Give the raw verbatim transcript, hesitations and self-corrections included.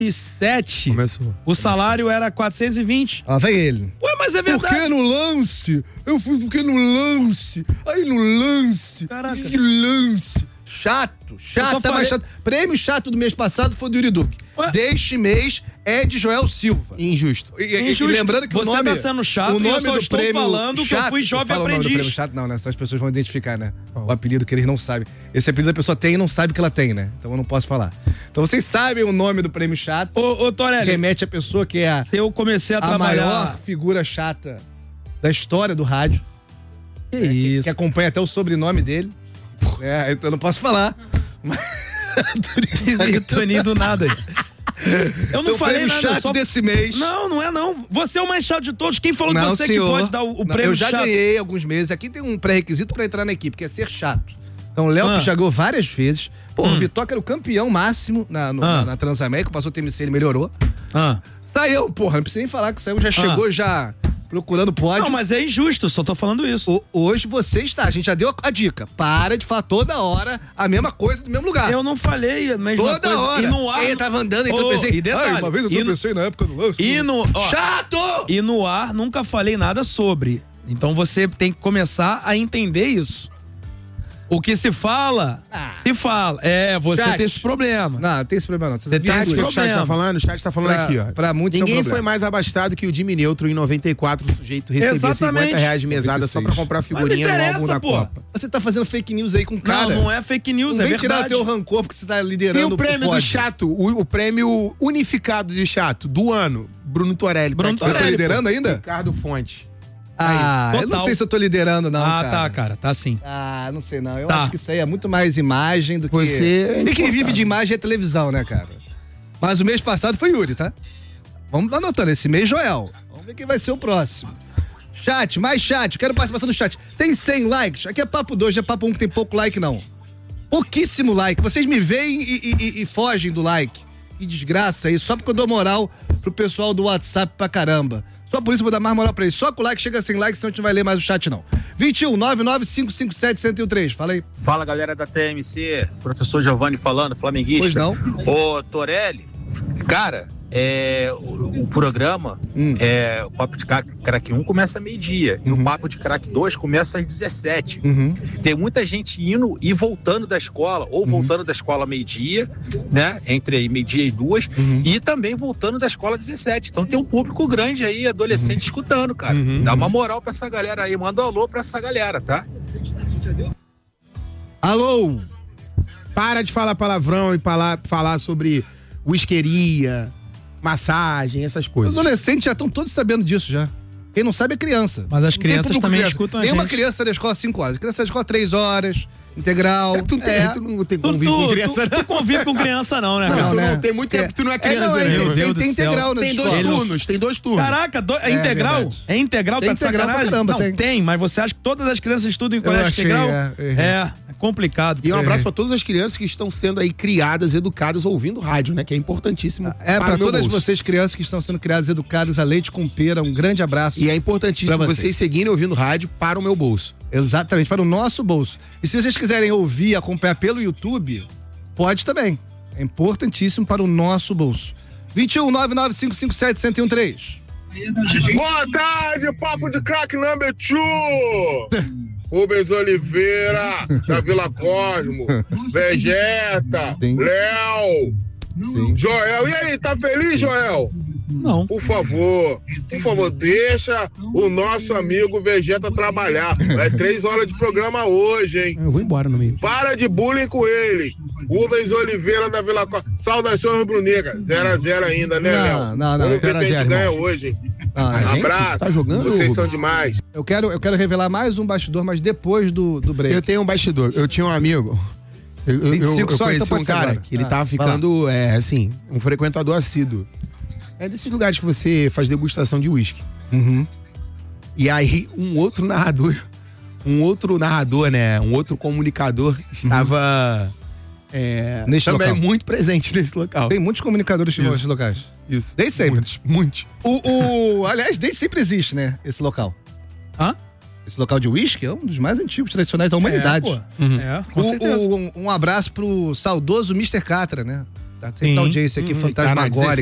e sete, Começou. o salário era quatrocentos e vinte. Ah, vem ele. Ué, mas é verdade. Porque no lance, eu fui porque no lance, aí no lance, Caraca. que lance. Chato, chato, tá mais chato. Prêmio chato do mês passado foi do Yuri Duque. Ué? Deste mês é de Joel Silva. Injusto. E, e- Injusto. e lembrando que Você o nome... tá sendo chato o e eu nome só do estou prêmio falando que eu chato, fui jovem fala o nome do aprendiz. prêmio chato, não, né? Só as pessoas vão identificar, né? O apelido que eles não sabem. Esse apelido a pessoa tem e não sabe que ela tem, né? Então eu não posso falar. Então vocês sabem o nome do prêmio chato. Ô, ô Torelli, Remete a pessoa que é a, se eu comecei a, a trabalhar... maior figura chata da história do rádio. Que né? isso. Que acompanha até o sobrenome dele. É, então eu não posso falar. Toninho do nada. Eu não Então, falei prêmio nada, chato só... desse mês. Não, não é não. Você é o mais chato de todos. Quem falou Não, que você senhor. que pode dar o, o Não, prêmio eu já chato? ganhei alguns meses. Aqui tem um pré-requisito pra entrar na equipe, que é ser chato. Então, o Léo Ah. já ganhou várias vezes. Pô, Hum. o Vitoca era o campeão máximo na, no- Ah. na, na Transamérica, passou o T M C, ele melhorou. Ah. Saiu, porra, não precisa nem falar que o Saiu já chegou já procurando pódio. Não, mas é injusto, só tô falando isso. O- hoje você está, a gente já deu a dica. Para de falar toda hora a mesma coisa do mesmo lugar. Eu não falei a mesma Toda coisa. hora. E no ar... Ele tava andando e Ô, tropecei. e detalhe, Ai, uma vez eu e no- tropecei na época do lance. E no... ó, Chato! E no ar, nunca falei nada sobre. Então você tem que começar a entender isso. O que se fala, Ah. se fala. É, você Chat. tem esse problema. Não, não tem esse problema não. Você Você tem tá Sabe o que o problema. chat tá falando? O chat tá falando Pra- aqui, ó. pra muitos é um Ninguém problema. foi mais abastado que o Jimmy Neutron em noventa e quatro. O sujeito recebia Exatamente. cinquenta reais de mesada só pra noventa e seis. comprar Mas figurinha não no interessa, álbum da pô. Copa. Você tá fazendo fake news aí com o cara. Não, não é fake news, Não é vem tirar verdade. teu rancor porque você tá E liderando o prêmio do pódio. chato, o, o prêmio unificado de chato do ano, Bruno Torelli. Bruno Tá aqui. Eu tô Torelli, liderando ainda? Ricardo Fonte. Ah, Aí, eu não total. sei se eu tô liderando não, Ah, cara. tá, cara, tá sim. Ah, não sei não. Eu Tá. acho que isso aí é muito mais imagem do que... Você é E quem vive insuportável. de imagem é televisão, né, cara? Mas o mês passado foi Yuri, tá? Vamos anotando. Esse mês, Joel. Vamos ver quem vai ser o próximo. Chat, mais chat. Quero participação do chat. Tem cem likes. Aqui é papo dois, não é papo um que tem pouco like, não. Pouquíssimo like. Vocês me veem e, e- e- e fogem do like. Que desgraça isso. Só porque eu dou moral pro pessoal do WhatsApp pra caramba. Só por isso eu vou dar mais moral pra eles. Só com o like chega a cem likes, senão a gente não vai ler mais o chat, não. vinte e um, nove nove cinco cinco sete, um zero um três. Fala aí. Fala, galera da T M C, professor Giovanni falando, flamenguista. Pois não. Ô, Torelli, cara, é, o, o programa, Hum. é, o Papo de Cra- Crack um começa meio-dia e o Papo de Crack dois começa às dezessete. Uhum. Tem muita gente indo e voltando da escola, ou voltando da escola meio-dia, né? Entre aí meio-dia e duas, e também voltando da escola às dezessete. Então tem um público grande aí, adolescente, escutando, cara. Dá uma moral pra essa galera aí, manda um alô pra essa galera, tá? Alô? Para de falar palavrão e falar, falar sobre whiskeria, massagem, essas Os coisas. adolescentes já estão todos sabendo disso já. Quem não sabe é criança. Mas as Não tem crianças público também criança. escutam a Tem uma gente. criança da escola cinco horas, criança da escola três horas, integral. É, tu, tem- É. tu não tem Tu, convívio com tu, criança, tu, tu convive com criança não, né, não. cara? Tu né? não tem muito tempo que tu não é criança, não, é, né? tem, Meu tem, Deus tem do céu. integral na Tem dois escola. turnos, tem dois turnos. Caraca, do, é É integral? verdade. É integral, Tem tá de integral pra sacanagem? caramba, Não, tem. tem. Mas você acha que todas as crianças estudam em colégio achei, integral? é, errei. É, é complicado. E um abraço pra todas as crianças que estão sendo aí criadas, educadas, ouvindo rádio, né? Que é importantíssimo. É, para pra o meu todas bolso. vocês crianças que estão sendo criadas, educadas a leite com pera, um grande abraço. E é importantíssimo Pra vocês. vocês. seguirem ouvindo rádio para o meu bolso. Exatamente, para o nosso bolso. E se vocês quiserem ouvir e acompanhar pelo YouTube, pode também. É importantíssimo para o nosso bolso. vinte e um, nove nove cinco cinco sete, um zero um três. Boa tarde, Papo de Crack number two! Rubens Oliveira, da Vila Cosmo, Vegeta, Sim. Léo, Sim. Joel. E aí, tá feliz, Joel? Não. Por favor, por favor, deixa o nosso amigo Vegeta trabalhar. É três horas de programa hoje, hein? Eu vou embora no meio. Para de bullying com ele. Rubens Oliveira da Vila Cosmo. Saudações rubro-negra. zero a zero ainda, né, Não, Léo? não, não. Vamos ver zero a se a gente zero, ganha irmão. hoje, hein? Ah, A gente Abraço. tá jogando, Vocês Rubens? são demais. Eu quero, eu quero revelar mais um bastidor, mas depois do, do break. Eu tenho um bastidor. Eu tinha um amigo. Eu, eu, vinte e cinco eu só, conheci então pode um ser cara agora. que ele Ah, tava vai ficando, é, assim, um frequentador assíduo. É desses lugares que você faz degustação de uísque. Uhum. E aí, um outro narrador, um outro narrador, né? Um outro comunicador estava é, Neste também local. muito presente nesse local. Tem muitos comunicadores que vão Isso. nesses locais. Isso. Desde sempre. Muitos, muitos. O, o, aliás, desde sempre existe, né? Esse local. Hã? Esse local de uísque é um dos mais antigos, tradicionais da humanidade. É, pô. Uhum. É, com O- certeza. o- um, um abraço pro saudoso mister Catra, né? Tá sempre Sim. na audiência aqui, Uhum, tá na fantasmagórica.